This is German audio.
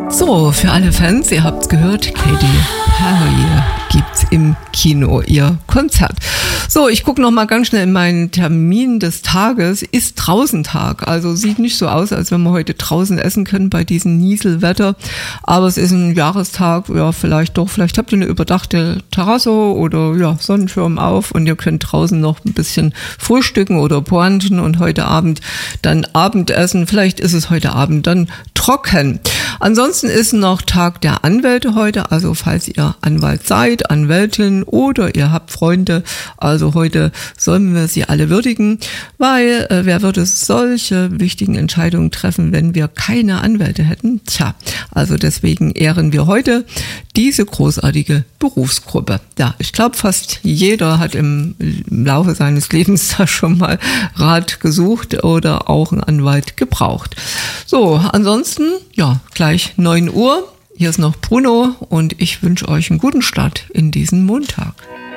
So, für alle Fans, ihr habt's gehört, Katy Perry gibt's im Kino, ihr Konzert. So, ich gucke noch mal ganz schnell in meinen Termin des Tages. Ist draußen Tag, also sieht nicht so aus, als wenn wir heute draußen essen können bei diesem Nieselwetter. Aber es ist ein Jahrestag, ja, vielleicht habt ihr eine überdachte Terrasse oder ja, Sonnenschirm auf und ihr könnt draußen noch ein bisschen frühstücken oder brunchen und heute Abend dann Abendessen. Vielleicht ist es heute Abend dann trocken. Ansonsten ist noch Tag der Anwälte heute, also falls ihr Anwalt seid, Anwältin oder ihr habt Freunde, also heute sollen wir sie alle würdigen, weil wer würde solche wichtigen Entscheidungen treffen, wenn wir keine Anwälte hätten? Tja, also deswegen ehren wir heute diese großartige Berufsgruppe. Ja, ich glaube, fast jeder hat im Laufe seines Lebens da schon mal Rat gesucht oder auch einen Anwalt gebraucht. So, ansonsten, ja, gleich 9 Uhr. Hier ist noch Bruno und ich wünsche euch einen guten Start in diesen Montag.